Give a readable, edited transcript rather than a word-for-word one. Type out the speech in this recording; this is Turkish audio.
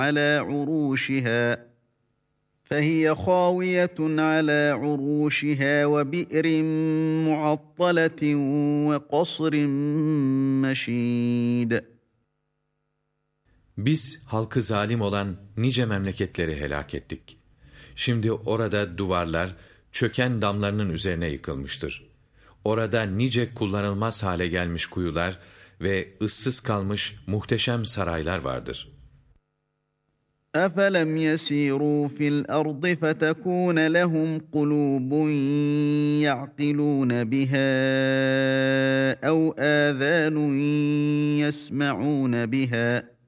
على عروشها فهي خاوية على عروشها وبئر معطلة وقصر مشيد. Biz halkı zalim olan nice memleketleri helak ettik. Şimdi orada duvarlar çöken damlarının üzerine yıkılmıştır. Orada nice kullanılmaz hale gelmiş kuyular ve ıssız kalmış muhteşem saraylar vardır. أَفَلَمْ يَسِيرُوا فِي الْأَرْضِ فَتَكُونَ لَهُمْ قُلُوبٌ يَعْقِلُونَ بِهَا أَوْ آذَانٌ يَسْمَعُونَ بِهَا